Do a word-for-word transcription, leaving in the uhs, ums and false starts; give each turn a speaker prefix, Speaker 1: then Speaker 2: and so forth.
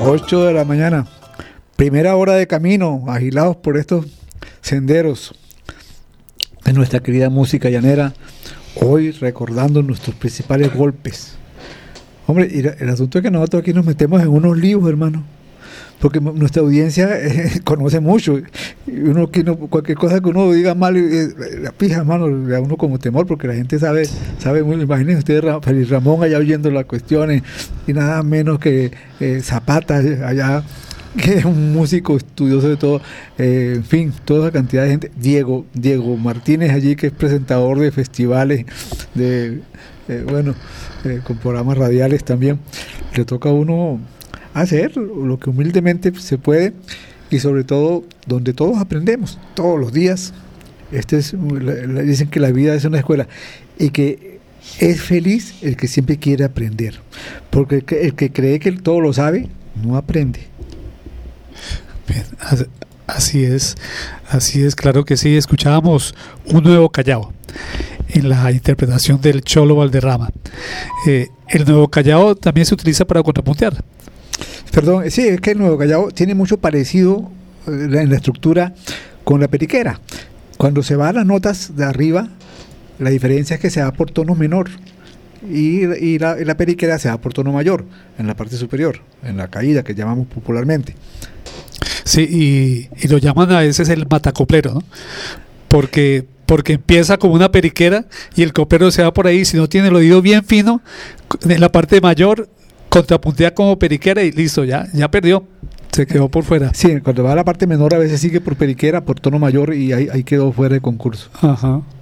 Speaker 1: ocho de la mañana, primera hora de camino, agilados por estos senderos de nuestra querida música llanera, hoy recordando nuestros principales golpes. Hombre, y el asunto es que nosotros aquí nos metemos en unos líos, hermano, porque nuestra audiencia eh, conoce mucho, y uno que no, cualquier cosa que uno diga mal, eh, la pija, hermano, le da uno como temor, porque la gente sabe, sabe muy, imagínense ustedes, Félix Ramón allá oyendo las cuestiones, y nada menos que eh, Zapata allá, que es un músico estudioso de todo, eh, en fin, toda esa cantidad de gente, Diego, Diego Martínez allí, que es presentador de festivales, de, eh, bueno, eh, con programas radiales también, le toca a uno hacer lo que humildemente se puede, y sobre todo donde todos aprendemos todos los días. Este es, la, la, dicen que la vida es una escuela y que es feliz el que siempre quiere aprender, porque el que, el que cree que todo lo sabe no aprende.
Speaker 2: Bien, así es, así es, claro que sí. Escuchábamos Un Nuevo Callao en la interpretación del Cholo Valderrama. Eh, el Nuevo Callao también se utiliza para contrapuntear.
Speaker 1: Perdón, sí, es que el Nuevo Callao tiene mucho parecido eh, en la estructura con la periquera. Cuando se va a las notas de arriba, la diferencia es que se va por tono menor y, y, la, y la periquera se va por tono mayor en la parte superior, en la caída que llamamos popularmente.
Speaker 2: Sí, y, y lo llaman a veces el matacoplero, ¿no? Porque, porque empieza como una periquera y el coplero se va por ahí, si no tiene el oído bien fino, en la parte mayor contrapuntea como periquera y listo, ya, ya perdió, se quedó por fuera.
Speaker 1: Sí, cuando va a la parte menor a veces sigue por periquera, por tono mayor y ahí, ahí quedó fuera de concurso.
Speaker 2: Ajá.